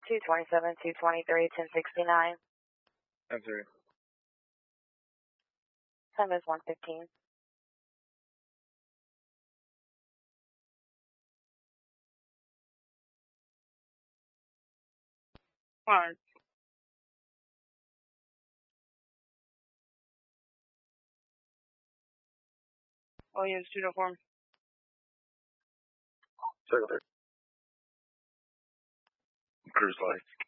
227, 223, 1069. I'm sorry. Time is 1:15. Alright. Williams, uniform. Secretary. Cruise lights.